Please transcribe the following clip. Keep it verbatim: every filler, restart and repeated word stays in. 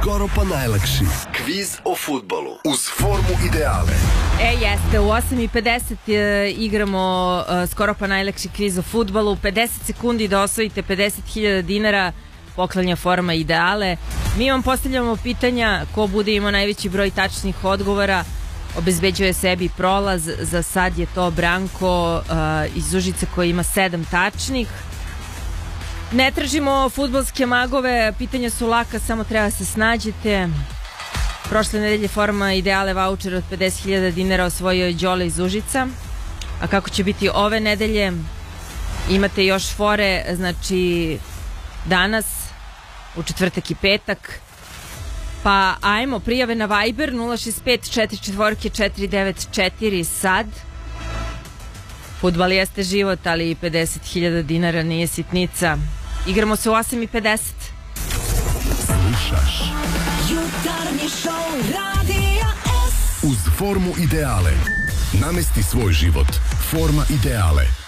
Skoro pa najlakši kviz o fudbalu uz formu ideale. E, jeste, u osam i pedeset e, igramo e, skoro pa najlakši kviz o fudbalu. pedeset sekundi da osvojite pedeset hiljada dinara, poklanja forma ideale. Mi vam postavljamo pitanja, ko bude imao najveći broj tačnih odgovora obezbeđuje sebi prolaz. Za sad je to Branko uh, iz Užica koji ima sedam tačnih. Ne tražimo fudbalske magove, pitanja su laka, samo treba se snađete. Prošle nedelje forma ideale vaučer od pedeset hiljada dinara osvojio je Đole iz Užica. A kako će biti ove nedelje? Imate još fore, znači danas, u četvrtak i petak. Pa ajmo, prijave na Viber nula šest pet četiri četiri četiri devet četiri sad. Fudbal jeste život, ali pedeset hiljada dinara nije sitnica. Igramo se u osam i pedeset. Slušaš Jutarnji šou Radija S. uz formu ideale. Namesti svoj život. Forma ideale.